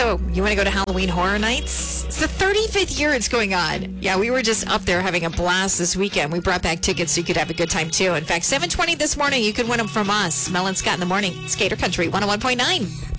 So, you want to go to Halloween Horror Nights? It's the 35th year it's going on. Yeah, we were just up there having a blast this weekend. We brought back tickets so you could have a good time, too. In fact, 7:20 this morning, you could win them from us. Mel and Scott in the morning. Skater Country 101.9.